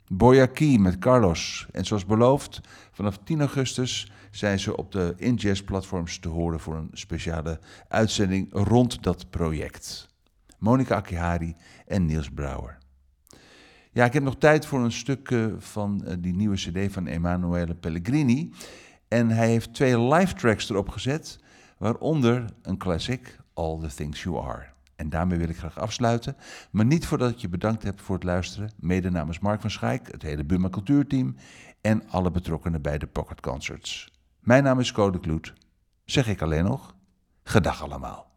Boyaki met Carlos. En zoals beloofd, vanaf 10 augustus zijn ze op de InJazz-platforms te horen voor een speciale uitzending rond dat project. Monica Akihari en Niels Brouwer. Ja, ik heb nog tijd voor een stuk van die nieuwe cd van Emanuele Pellegrini. En hij heeft 2 live tracks erop gezet, waaronder een classic, All the Things You Are. En daarmee wil ik graag afsluiten, maar niet voordat ik je bedankt heb voor het luisteren, mede namens Mark van Schaik, het hele Buma Cultuurteam en alle betrokkenen bij de Pocket Concerts. Mijn naam is Code Kloet. Zeg ik alleen nog, gedag allemaal.